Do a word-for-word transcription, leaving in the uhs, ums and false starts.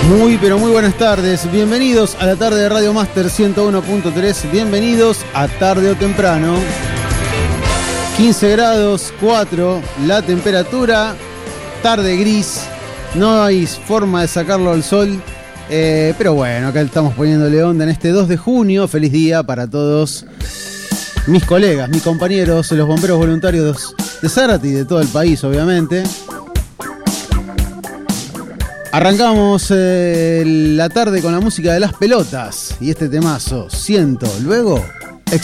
Muy, pero muy buenas tardes. Bienvenidos a la tarde de Radio Master ciento uno punto tres. Bienvenidos a Tarde o Temprano. quince grados cuatro la temperatura. Tarde gris. No hay forma de sacarlo al sol. Eh, pero bueno, acá estamos poniéndole onda en este dos de junio. Feliz día para todos mis colegas, mis compañeros, los bomberos voluntarios de Zárate y de todo el país, obviamente. Arrancamos eh, la tarde con la música de Las Pelotas y este temazo, Siento, luego